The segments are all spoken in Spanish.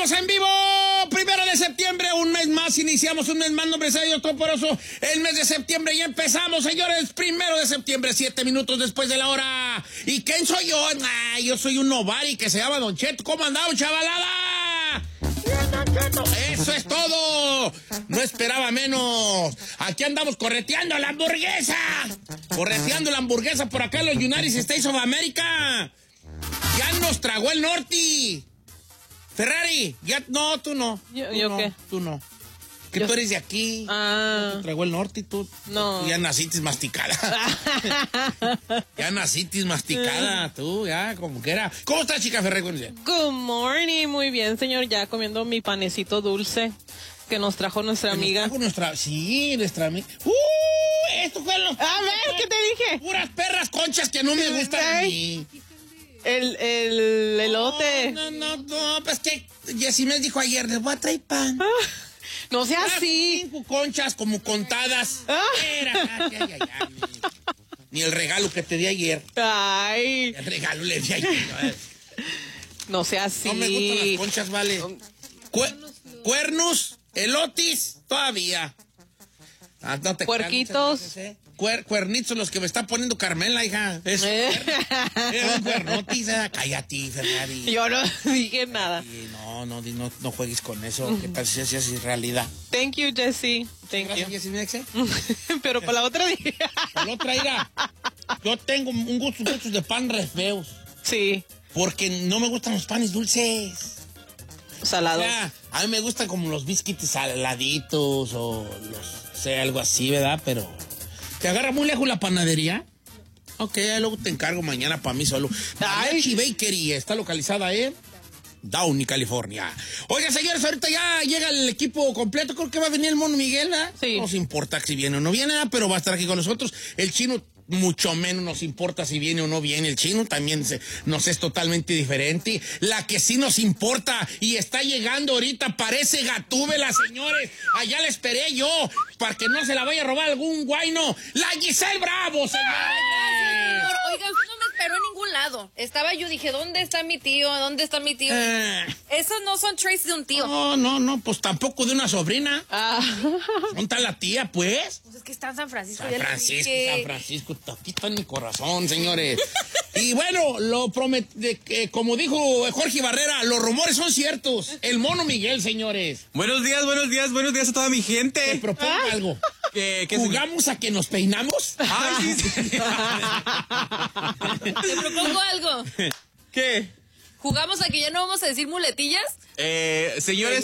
Estamos en vivo, 1 de septiembre, un mes más, iniciamos un mes más, nombre es Dios Todopoderoso, el mes de septiembre y empezamos, señores, 1 de septiembre, 7 minutos después de la hora. ¿Y quién soy yo? Yo soy un nobody que se llama Don Cheto. ¿Cómo andamos, chavalada? Bien, Don Cheto. Eso es todo. No esperaba menos. Aquí andamos correteando la hamburguesa. Correteando la hamburguesa por acá en los United States of America. Ya nos tragó el norte. Ferrari, ya, no, tú no. ¿Yo no, qué? Tú no. Que tú eres de aquí. Ah. Te tragó el norte y tú. No. Tú ya naciste masticada. Ya naciste masticada, tú, ya, como que era. ¿Cómo estás, chica Ferrari? Good morning, muy bien, señor. Ya comiendo mi panecito dulce que nos trajo nuestra amiga. Nuestra amiga. Esto fue lo. A ver, ¿qué te dije? Puras perras conchas que no me gustan a mí. El elote. No, pues que Jessy me dijo ayer, les voy a traer pan. No sea así. 5 conchas como contadas. Ni el regalo que te di ayer. Ay. El regalo le di ayer. No sea así. No me gustan las conchas, vale. Cuernos, elotis, todavía. No te Puerquitos. Cuernitos los que me está poniendo Carmela, hija. Es un cuernotis. Cállate, Ferrari. Yo no dije nada. No juegues con eso. ¿Qué tal si es realidad? Thank you, Jessy. Thank you. Gracias, Jessy. Pero para la otra dije. Para la otra, mira. Yo tengo un gustos de pan re feos. Sí. Porque no me gustan los panes dulces. Salados. O sea, a mí me gustan como los biscuits saladitos o algo así, ¿verdad? Pero ¿te agarra muy lejos la panadería? Ok, luego te encargo mañana para mí solo. Mariachi Bakery está localizada en Downey, California. Oiga, señores, ahorita ya llega el equipo completo. Creo que va a venir el Mono Miguel, ¿verdad? Sí. No nos importa si viene o no viene, ¿verdad? Pero va a estar aquí con nosotros. El Chino, mucho menos nos importa si viene o no viene. El Chino también nos es totalmente diferente. La que sí nos importa y está llegando ahorita parece Gatúbela, señores. Allá la esperé yo para que no se la vaya a robar algún guayno. La Giselle Bravo, señores. Gracias, oiga, usted no me esperó en ningún lado. Estaba yo, dije, ¿dónde está mi tío? ¿Dónde está mi tío? Esos no son traits de un tío. No, pues tampoco de una sobrina. ¿Dónde está la tía, pues? Pues es que está en San Francisco. San Francisco, aquí está en mi corazón, señores. Y bueno, como dijo Jorge Barrera, los rumores son ciertos. El Mono Miguel, señores. Buenos días a toda mi gente. Te propongo algo. ¿Jugamos a que nos peinamos? Ay, sí. Te propongo algo. ¿Qué? ¿Jugamos a que ya no vamos a decir muletillas? Señores.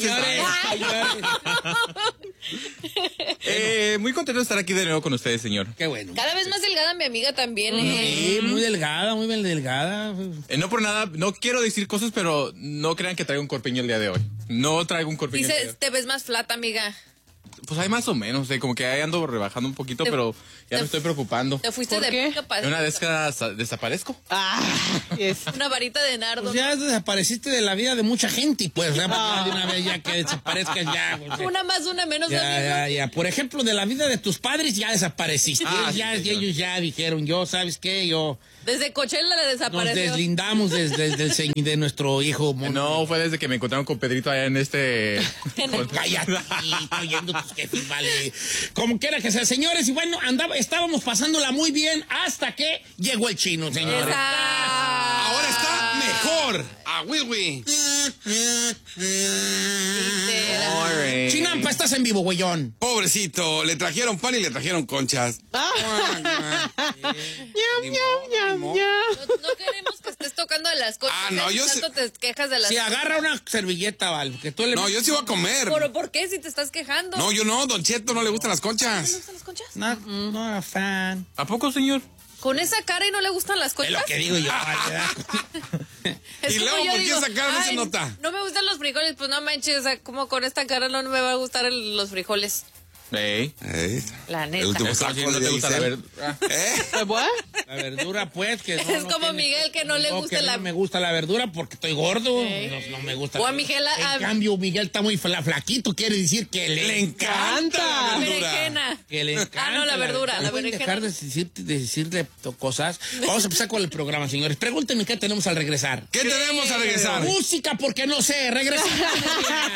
Muy contento de estar aquí de nuevo con ustedes, señor. Qué bueno. Cada vez más delgada mi amiga también. Sí, muy delgada, muy bien delgada. No por nada, no quiero decir cosas, pero no crean que traigo un corpiño el día de hoy. No traigo un corpiño el día de Dices, hoy. te ves más flata, amiga. Pues hay más o menos, como que ahí ando rebajando un poquito, pero ya me estoy preocupando. Te fuiste ¿Por de qué? pica para Una vez que desaparezco. una varita de nardo. Pues ya desapareciste de la vida de mucha gente, pues, de una vez ya que desaparezcas ya. Pues, Una más, una menos, amigo. ya. Por ejemplo, de la vida de tus padres ya desapareciste. Ellos ya dijeron, ¿sabes qué? Desde Coachella le Nos desapareció. deslindamos de nuestro hijo. No, fue desde que me encontraron con Pedrito allá en Cállate, oyendo tus jefes, vale. Como quiera que sea, señores, y bueno, estábamos pasándola muy bien hasta que llegó el Chino, señores. Ahora está mejor. A Willy. Chinampa, estás en vivo, güeyón. Pobrecito, le trajeron pan y le trajeron conchas. No queremos que estés tocando de las cosas. No, yo tanto te quejas de las Si cosas. agarra una servilleta, Val, que tú le... No, yo sí voy a comer. ¿Pero por qué si te estás quejando? No, yo no, Don Cheto no le gustan las ¿No le conchas. gustan las conchas? No era fan. ¿A poco, señor? ¿Con esa cara y no le gustan las Es conchas? lo que digo yo, ¿verdad? Es Y como luego, yo ¿por qué digo, esa cara no se "Ay, nota?" No me gustan los frijoles, pues no manches, o sea, como con esta cara no me va a gustar los frijoles. Ey. La El neta. último Eso saco sí, no de te gusta la Giselle. verdura. ¿Se puede? La verdura, pues, que no. Es como tiene- Miguel, que no le gusta que la- no me gusta la verdura porque estoy gordo. Ey. No me gusta. O a la verdura. Miguel, En cambio, Miguel está muy flaquito, quiere decir que Le encanta la La verdura. berenjena. Que le encanta. No, la verdura, la ¿Pueden berenjena. dejar de decirle cosas? Vamos a empezar con el programa, señores. Pregúntenme qué tenemos al regresar. ¿Qué tenemos a regresar? Música, porque no sé. Regresamos.